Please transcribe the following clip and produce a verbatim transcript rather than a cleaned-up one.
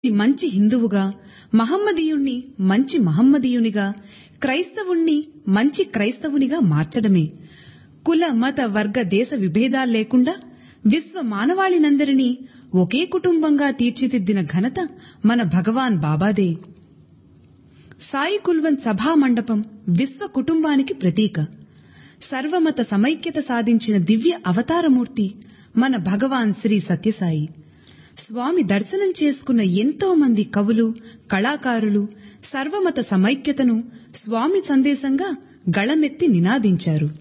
మంచి హిందువుగా, మహమ్మదీయుణ్ణి మంచి మహమ్మదీయునిగా, క్రైస్తవుణ్ణి మంచి క్రైస్తవునిగా మార్చడమే. కుల మత వర్గ దేశ విభేదాలు లేకుండా విశ్వ మానవాళినందరినీ ఒకే కుటుంబంగా తీర్చిదిద్దిన ఘనత మన భగవాన్ బాబాదే. సాయి కుల్వంత్ సభా మండపం విశ్వ కుటుంబానికి ప్రతీక. సర్వమత సమైక్యత సాధించిన దివ్య అవతారమూర్తి మన భగవాన్ శ్రీ సత్యసాయి. స్వామి దర్శనం చేసుకున్న ఎంతో మంది కవులు, కళాకారులు సర్వమత సమైక్యతను స్వామి సందేశంగా గళమెత్తి నినాదించారు.